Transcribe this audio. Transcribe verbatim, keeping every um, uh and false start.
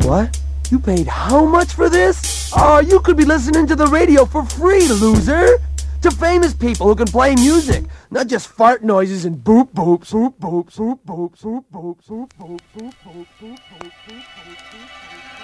What? You paid how much for this? Oh, you could be listening to the radio for free, loser! To famous people who can play music, not just fart noises and boop boop, swoop boop, swoop boop, swoop boop, swoop boop, swoop boop, swoop boop, swoop boop.